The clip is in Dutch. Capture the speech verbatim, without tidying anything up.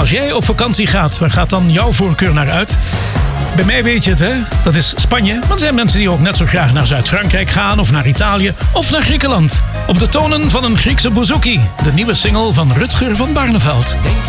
Als jij op vakantie gaat, waar gaat dan jouw voorkeur naar uit? Bij mij weet je het, hè? Dat is Spanje. Maar er zijn mensen die ook net zo graag naar Zuid-Frankrijk gaan... of naar Italië of naar Griekenland. Op de tonen van een Griekse bouzouki. De nieuwe single van Rutger van Barneveld. Denk